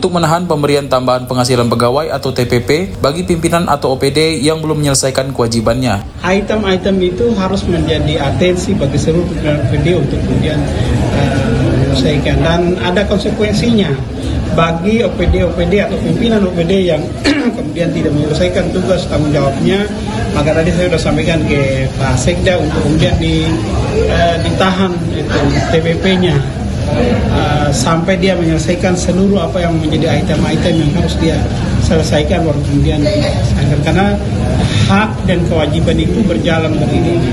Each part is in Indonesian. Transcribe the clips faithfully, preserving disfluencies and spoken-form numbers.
untuk menahan pemberian tambahan penghasilan pegawai atau T P P bagi pimpinan atau O P D yang belum menyelesaikan kewajibannya. Item-item itu harus menjadi atensi bagi seluruh pimpinan O P D untuk kemudian uh, menyelesaikan, dan ada konsekuensinya bagi O P D O P D atau pimpinan O P D yang kemudian tidak menyelesaikan tugas tanggung jawabnya. Maka tadi saya sudah sampaikan ke Pak Sekda untuk kemudian di, uh, ditahan itu T P P-nya uh, sampai dia menyelesaikan seluruh apa yang menjadi item-item yang harus dia selesaikan, baru kemudian diselesaikan. Karena hak dan kewajiban itu berjalan beriringan.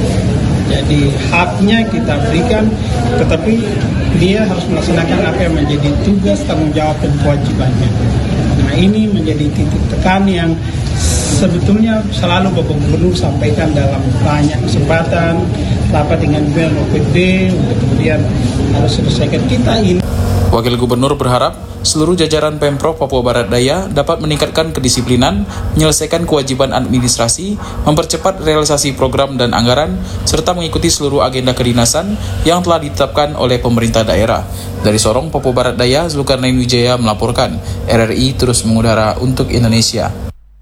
Jadi haknya kita berikan, tetapi dia harus melaksanakan apa yang menjadi tugas, tanggung jawab, dan kewajibannya. Nah, ini menjadi titik tekan yang sebetulnya selalu Bapak Gubernur sampaikan dalam banyak kesempatan, rapat dengan pimpinan O P D untuk kemudian harus selesaikan kita ini. Wakil Gubernur berharap seluruh jajaran Pemprov Papua Barat Daya dapat meningkatkan kedisiplinan, menyelesaikan kewajiban administrasi, mempercepat realisasi program dan anggaran, serta mengikuti seluruh agenda kedinasan yang telah ditetapkan oleh pemerintah daerah. Dari Sorong, Papua Barat Daya, Zulkarnain Wijaya melaporkan. R R I terus mengudara untuk Indonesia.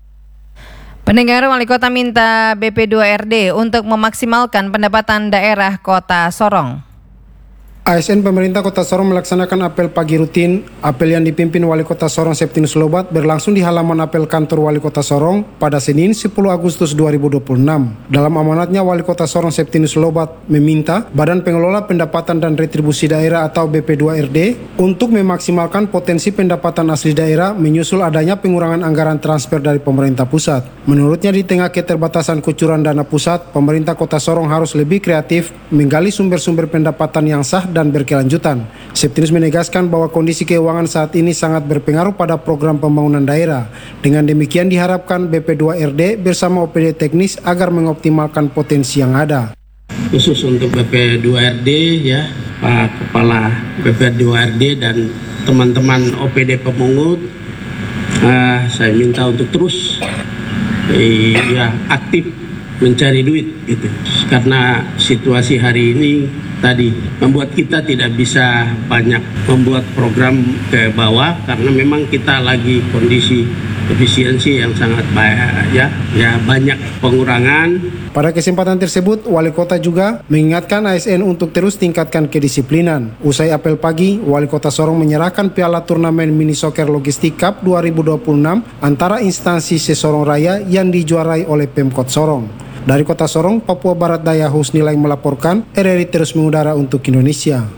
Pendengar, Wali Kota minta B P dua R D untuk memaksimalkan pendapatan daerah Kota Sorong. A S N pemerintah Kota Sorong melaksanakan apel pagi rutin. Apel yang dipimpin Wali Kota Sorong Septinus Lobat berlangsung di halaman apel kantor Wali Kota Sorong pada Senin sepuluh Agustus dua ribu dua puluh enam. Dalam amanatnya, Wali Kota Sorong Septinus Lobat meminta Badan Pengelola Pendapatan dan Retribusi Daerah atau B P dua R D untuk memaksimalkan potensi pendapatan asli daerah menyusul adanya pengurangan anggaran transfer dari pemerintah pusat. Menurutnya, di tengah keterbatasan kucuran dana pusat, pemerintah Kota Sorong harus lebih kreatif menggali sumber-sumber pendapatan yang sah dan berkelanjutan. Septinus menegaskan bahwa kondisi keuangan saat ini sangat berpengaruh pada program pembangunan daerah. Dengan demikian diharapkan B P dua R D bersama O P D teknis agar mengoptimalkan potensi yang ada. Khusus untuk B P dua R D ya, Pak Kepala B P dua R D dan teman-teman O P D pemungut, uh, saya minta untuk terus eh, ya aktif mencari duit gitu. Karena situasi hari ini tadi membuat kita tidak bisa banyak membuat program ke bawah karena memang kita lagi kondisi efisiensi yang sangat baik ya, ya banyak pengurangan. Pada kesempatan tersebut, Wali Kota juga mengingatkan A S N untuk terus tingkatkan kedisiplinan. Usai apel pagi, Wali Kota Sorong menyerahkan piala turnamen Mini Soccer Logistik Cup dua ribu dua puluh enam antara instansi se-Sorong Raya yang dijuarai oleh Pemkot Sorong. Dari Kota Sorong, Papua Barat Daya, Husnilai melaporkan. R R I terus mengudara untuk Indonesia.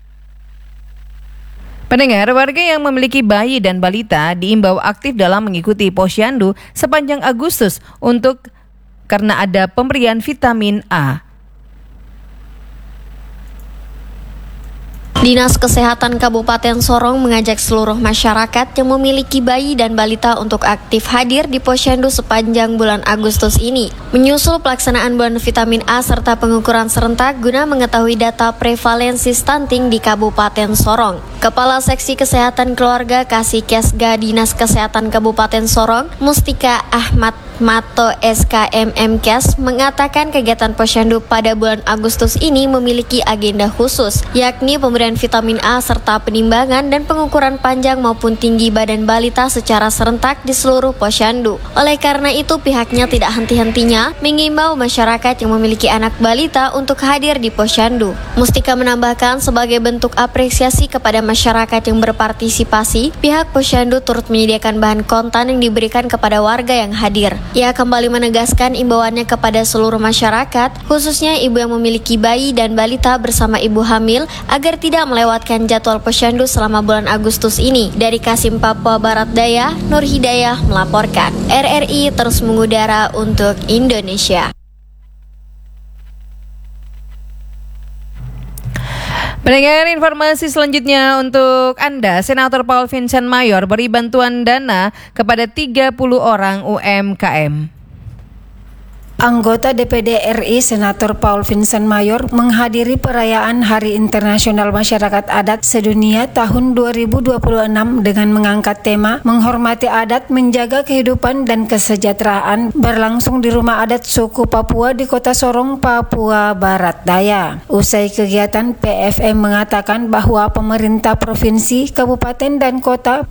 Pendengar, warga yang memiliki bayi dan balita diimbau aktif dalam mengikuti Posyandu sepanjang Agustus untuk karena ada pemberian vitamin A. Dinas Kesehatan Kabupaten Sorong mengajak seluruh masyarakat yang memiliki bayi dan balita untuk aktif hadir di Posyandu sepanjang bulan Agustus ini. Menyusul pelaksanaan bulan vitamin A serta pengukuran serentak guna mengetahui data prevalensi stunting di Kabupaten Sorong. Kepala Seksi Kesehatan Keluarga Kasih-Kesga Dinas Kesehatan Kabupaten Sorong, Mustika Ahmad Mato S K M M Kes, mengatakan kegiatan Posyandu pada bulan Agustus ini memiliki agenda khusus, yakni pemberian vitamin A serta penimbangan dan pengukuran panjang maupun tinggi badan balita secara serentak di seluruh Posyandu. Oleh karena itu, pihaknya tidak henti-hentinya mengimbau masyarakat yang memiliki anak balita untuk hadir di Posyandu. Mustika menambahkan, sebagai bentuk apresiasi kepada masyarakat yang berpartisipasi, pihak Posyandu turut menyediakan bahan kontan yang diberikan kepada warga yang hadir. Ia kembali menegaskan imbauannya kepada seluruh masyarakat, khususnya ibu yang memiliki bayi dan balita bersama ibu hamil, agar tidak melewatkan jadwal Posyandu selama bulan Agustus ini. Dari Kasim, Papua Barat Daya, Nur Hidayah melaporkan. R R I terus mengudara untuk Indonesia. Pendengar, informasi selanjutnya untuk Anda, Senator Paul Vincent Mayor beri bantuan dana kepada tiga puluh orang U M K M. Anggota D P D R I Senator Paul Vincent Mayor menghadiri perayaan Hari Internasional Masyarakat Adat Sedunia tahun dua ribu dua puluh enam dengan mengangkat tema Menghormati Adat, Menjaga Kehidupan dan Kesejahteraan berlangsung di Rumah Adat Suku Papua di Kota Sorong, Papua Barat Daya. Usai kegiatan, P F M mengatakan bahwa pemerintah provinsi, kabupaten dan kota